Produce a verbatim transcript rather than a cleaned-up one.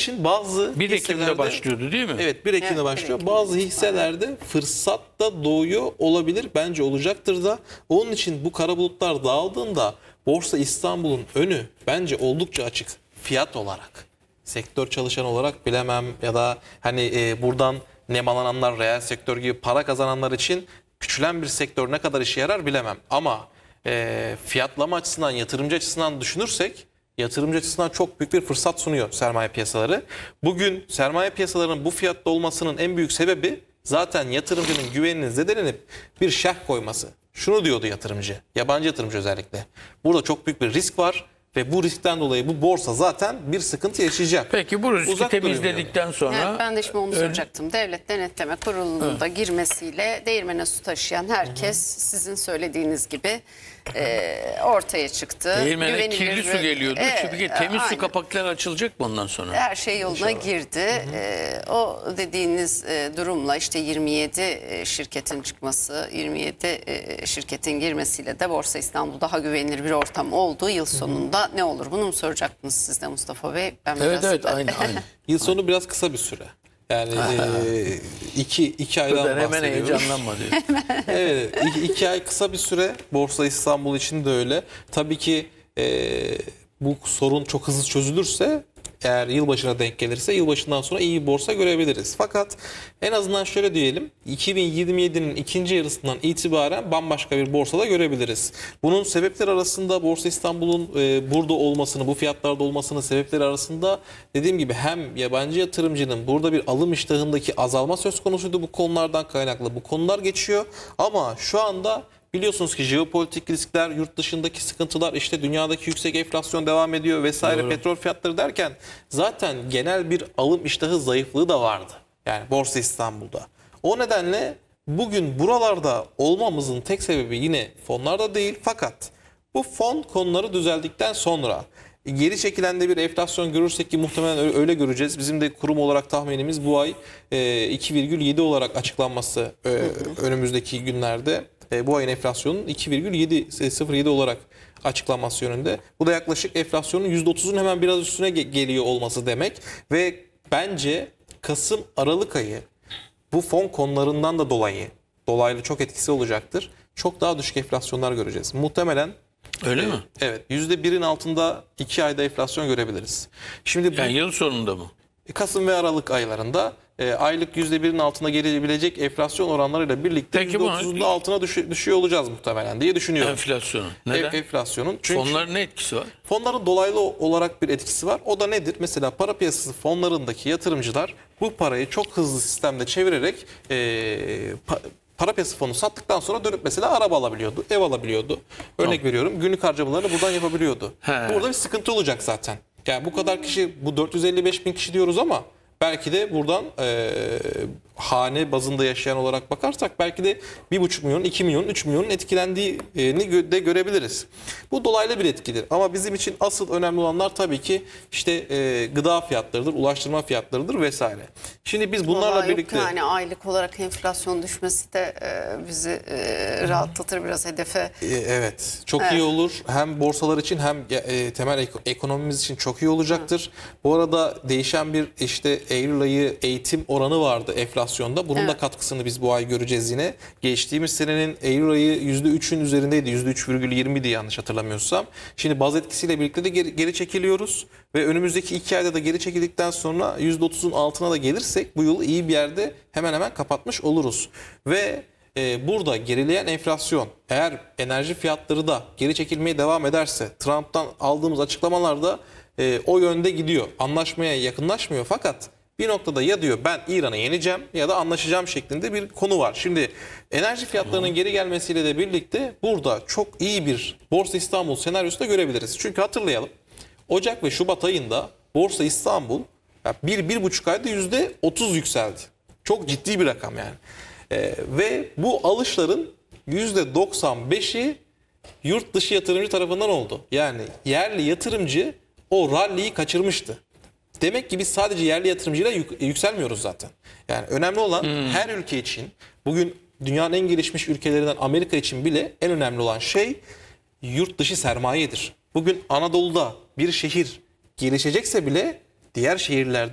için bazı bir Ekim'de hisselerde- başlıyordu değil mi? Evet, bir Ekim'de Evet, bir başlıyor. Ekim'de Bazı itibaren. hisselerde fırsat da doğuyor olabilir. Bence olacaktır da. Onun için bu kara bulutlar dağıldığında Borsa İstanbul'un önü bence oldukça açık. Fiyat olarak, sektör çalışan olarak bilemem ya da hani e, buradan nemalananlar, reel sektör gibi para kazananlar için küçülen bir sektör ne kadar işe yarar bilemem. Ama e, fiyatlama açısından, yatırımcı açısından düşünürsek yatırımcı açısından çok büyük bir fırsat sunuyor sermaye piyasaları. Bugün sermaye piyasalarının bu fiyatta olmasının en büyük sebebi zaten yatırımcının güveninin zedelenip bir şerh koyması. Şunu diyordu yatırımcı, yabancı yatırımcı özellikle. Burada çok büyük bir risk var ve bu riskten dolayı bu borsa zaten bir sıkıntı yaşayacak. Peki bu riski Uzak duruyor temizledikten sonra Evet, ben de şimdi onu soracaktım. Devlet Denetleme Kurulu'nun da girmesiyle değirmene su taşıyan herkes sizin söylediğiniz gibi e, ortaya çıktı. değirmene Güvenilir kirli su ve- geliyordu. Evet, Çünkü temiz su aynen. kapakları açılacak mı ondan sonra? Her şey yoluna girdi. Ee, o dediğiniz e, durumla işte yirmi yedi e, şirketin çıkması, yirmi yedi e, şirketin girmesiyle de Borsa İstanbul daha güvenilir bir ortam olduğu yıl sonunda ne olur? Bunu mu soracaktınız siz de Mustafa Bey? Ben Evet biraz- evet aynı aynı. Yıl sonu biraz kısa bir süre. Yani e, iki, iki aydan Ben hemen bahsediyoruz. heyecanlanma diyor. Evet, iki, iki ay kısa bir süre. Borsa İstanbul için de öyle. Tabii ki e, bu sorun çok hızlı çözülürse, eğer yılbaşına denk gelirse yılbaşından sonra iyi bir borsa görebiliriz. Fakat en azından şöyle diyelim, iki bin yirmi yedi'nin ikinci yarısından itibaren bambaşka bir borsada görebiliriz. Bunun sebepleri arasında Borsa İstanbul'un e, burada olmasını, bu fiyatlarda olmasının sebepleri arasında dediğim gibi hem yabancı yatırımcının burada bir alım iştahındaki azalma söz konusuydu, bu konulardan kaynaklı bu konular geçiyor. Ama şu anda biliyorsunuz ki jeopolitik riskler, yurt dışındaki sıkıntılar, işte dünyadaki yüksek enflasyon devam ediyor vesaire, Doğru. petrol fiyatları derken zaten genel bir alım iştahı zayıflığı da vardı. Yani Borsa İstanbul'da. O nedenle bugün buralarda olmamızın tek sebebi yine fonlarda değil, fakat bu fon konuları düzeldikten sonra geri çekilen de bir enflasyon görürsek ki muhtemelen öyle- öyle göreceğiz. Bizim de kurum olarak tahminimiz bu ay e, iki virgül yedi olarak açıklanması e, önümüzdeki günlerde. E, bu ayın enflasyonun iki virgül sıfır yedi olarak açıklanması yönünde. Bu da yaklaşık enflasyonun yüzde otuz'un hemen biraz üstüne ge- geliyor olması demek. Ve bence Kasım Aralık ayı bu fon konularından da dolayı dolaylı çok etkisi olacaktır. Çok daha düşük enflasyonlar göreceğiz. Muhtemelen Öyle mi? evet yüzde birin altında iki ayda enflasyon görebiliriz. Şimdi bu Yani yıl sonunda mı? Kasım ve Aralık aylarında e, aylık yüzde birin altına gelebilecek enflasyon oranlarıyla birlikte Peki yüzde bu- otuz'un da altına düşü- düşüyor olacağız muhtemelen diye düşünüyorum. Enflasyonu. Neden? Ev- enflasyonun. Çünkü Fonların ne etkisi var? fonların dolaylı olarak bir etkisi var. O da nedir? Mesela para piyasası fonlarındaki yatırımcılar bu parayı çok hızlı sistemde çevirerek e, pa- para piyasası fonu sattıktan sonra dönüp mesela araba alabiliyordu, ev alabiliyordu. Örnek veriyorum, günlük harcamalarını buradan yapabiliyordu. He. Burada bir sıkıntı olacak zaten. Yani bu kadar kişi, bu dört yüz elli beş bin kişi diyoruz ama belki de buradan e, hane bazında yaşayan olarak bakarsak belki de bir buçuk milyon, iki milyon, üç milyonun etkilendiğini gö- de görebiliriz. Bu dolaylı bir etkidir. Ama bizim için asıl önemli olanlar tabii ki işte e, gıda fiyatlarıdır, ulaştırma fiyatlarıdır vesaire. Şimdi biz bunlarla Vallahi yok birlikte... yani aylık olarak enflasyon düşmesi de e, bizi e, rahatlatır biraz hedefe. E, Evet, çok Evet. iyi olur. Hem borsalar için hem e, temel ek- ekonomimiz için çok iyi olacaktır. Bu arada değişen bir işte Eylül ayı eğitim oranı vardı enflasyonda. Bunun da Evet. katkısını biz bu ay göreceğiz yine. Geçtiğimiz senenin Eylül ayı yüzde üçün üzerindeydi. yüzde üç virgül yirmiydi yanlış hatırlamıyorsam. Şimdi baz etkisiyle birlikte de geri, geri çekiliyoruz. Ve önümüzdeki iki ayda da geri çekildikten sonra yüzde otuz'un altına da gelirsek bu yılı iyi bir yerde hemen hemen kapatmış oluruz. Ve Ee, burada gerileyen enflasyon, eğer enerji fiyatları da geri çekilmeye devam ederse, Trump'tan aldığımız açıklamalarda e, o yönde gidiyor. Anlaşmaya yakınlaşmıyor, fakat bir noktada ya diyor ben İran'ı yeneceğim ya da anlaşacağım şeklinde bir konu var. Şimdi enerji fiyatlarının geri gelmesiyle de birlikte burada çok iyi bir Borsa İstanbul senaryosu da görebiliriz. Çünkü hatırlayalım, Ocak ve Şubat ayında Borsa İstanbul bir, bir buçuk ayda yüzde otuz yükseldi. Çok ciddi bir rakam yani. Ee, ve bu alışların yüzde doksan beşi yurt dışı yatırımcı tarafından oldu. Yani yerli yatırımcı o rally'yi kaçırmıştı. Demek ki biz sadece yerli yatırımcıyla yük- yükselmiyoruz zaten. Yani önemli olan her ülke için, bugün dünyanın en gelişmiş ülkelerinden Amerika için bile en önemli olan şey yurt dışı sermayedir. Bugün Anadolu'da bir şehir gelişecekse bile diğer şehirlerde